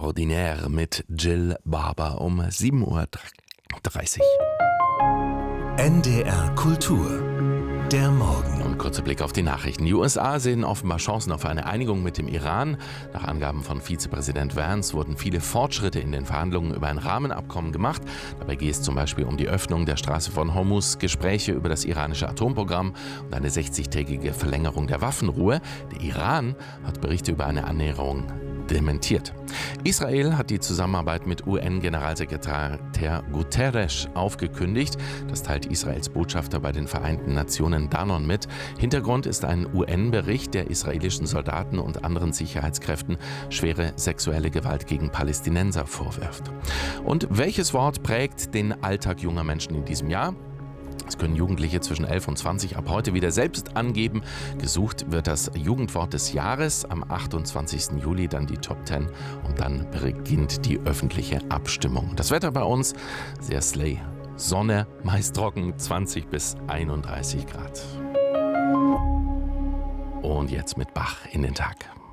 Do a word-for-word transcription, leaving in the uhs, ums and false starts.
Extraordinaire mit Jill Barber um sieben Uhr dreißig. N D R Kultur. Der Morgen. Und kurzer Blick auf die Nachrichten. Die U S A sehen offenbar Chancen auf eine Einigung mit dem Iran. Nach Angaben von Vizepräsident Vance wurden viele Fortschritte in den Verhandlungen über ein Rahmenabkommen gemacht. Dabei geht es zum Beispiel um die Öffnung der Straße von Hormuz, Gespräche über das iranische Atomprogramm und eine sechzigtägige Verlängerung der Waffenruhe. Der Iran hat Berichte über eine Annäherung dementiert. Israel hat die Zusammenarbeit mit U N-Generalsekretär Guterres aufgekündigt. Das teilt Israels Botschafter bei den Vereinten Nationen Danon mit. Hintergrund ist ein U N-Bericht, der israelischen Soldaten und anderen Sicherheitskräften schwere sexuelle Gewalt gegen Palästinenser vorwirft. Und welches Wort prägt den Alltag junger Menschen in diesem Jahr? Das können Jugendliche zwischen elf und zwanzig ab heute wieder selbst angeben. Gesucht wird das Jugendwort des Jahres. Am achtundzwanzigsten Juli dann die Top zehn und dann beginnt die öffentliche Abstimmung. Das Wetter bei uns sehr slay. Sonne, meist trocken, zwanzig bis einunddreißig Grad. Und jetzt mit Bach in den Tag.